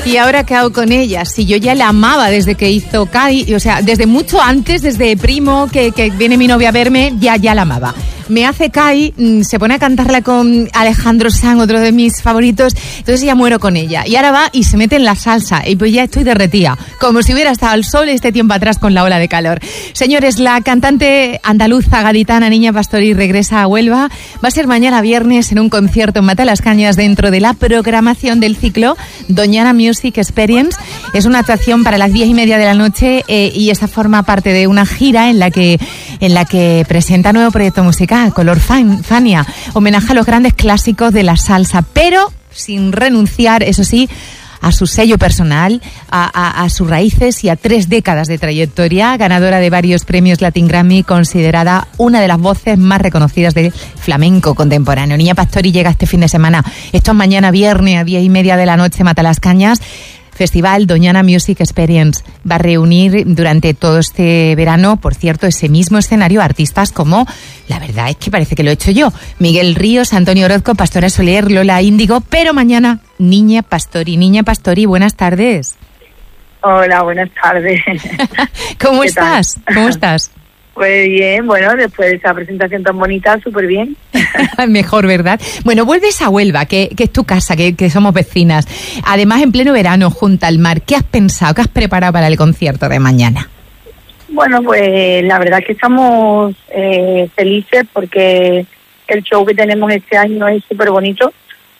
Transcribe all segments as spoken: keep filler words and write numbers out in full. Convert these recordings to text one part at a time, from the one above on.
¿Y ahora qué hago con ella? Si yo ya la amaba desde que hizo Kai, o sea, desde mucho antes, desde Primo, que, que viene mi novia a verme, ya, ya la amaba. Me hace Kai, se pone a cantarla con Alejandro Sanz, otro de mis favoritos, entonces ya muero con ella. Y ahora va y se mete en la salsa, y pues ya estoy derretida, como si hubiera estado al sol este tiempo atrás con la ola de calor. Señores, la cantante andaluza gaditana Niña Pastori regresa a Huelva. Va a ser mañana viernes en un concierto en Matalascañas dentro de la programación del ciclo Doñana Music Experience. Es una actuación para las diez y media de la noche eh, y esta forma parte de una gira en la que, en la que presenta nuevo proyecto musical, Color Fania, homenaje a los grandes clásicos de la salsa, pero sin renunciar, eso sí, a su sello personal, a, a, a sus raíces y a tres décadas de trayectoria, ganadora de varios premios Latin Grammy, considerada una de las voces más reconocidas del flamenco contemporáneo. Niña Pastori llega este fin de semana, esto es mañana viernes a diez y media de la noche, Matalascañas. Festival Doñana Music Experience va a reunir durante todo este verano, por cierto, ese mismo escenario, artistas como, la verdad es que parece que lo he hecho yo, Miguel Ríos, Antonio Orozco, Pastora Soler, Lola Índigo, pero mañana Niña Pastori. Niña Pastori, buenas tardes. Hola, buenas tardes. ¿Cómo estás? Tal? ¿Cómo estás? Pues bien, bueno, después de esa presentación tan bonita, súper bien. Mejor, ¿verdad? Bueno, vuelves a Huelva, que, que es tu casa, que, que somos vecinas. Además, en pleno verano, junto al mar. ¿Qué has pensado, qué has preparado para el concierto de mañana? Bueno, pues la verdad es que estamos eh, felices porque el show que tenemos este año es súper bonito.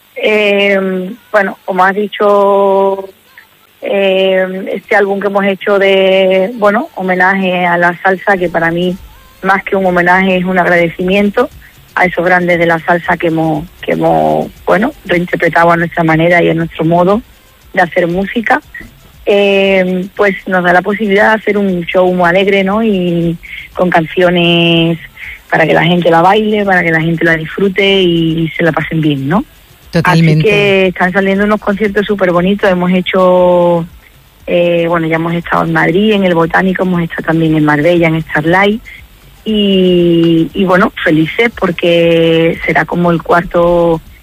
Eh, bueno, como has dicho... Eh, este álbum que hemos hecho de, bueno, homenaje a la salsa, que para mí más que un homenaje es un agradecimiento a esos grandes de la salsa que hemos, que hemos bueno, reinterpretado a nuestra manera y a nuestro modo de hacer música. Eh, pues nos da la posibilidad de hacer un show muy alegre, ¿no? Y con canciones para que la gente la baile, para que la gente la disfrute y se la pasen bien, ¿no? Totalmente. Así que están saliendo unos conciertos súper bonitos. Hemos hecho, eh, bueno, ya hemos estado en Madrid, en el Botánico, hemos estado también en Marbella, en Starlight. Y, y bueno, felices porque será como el cuarto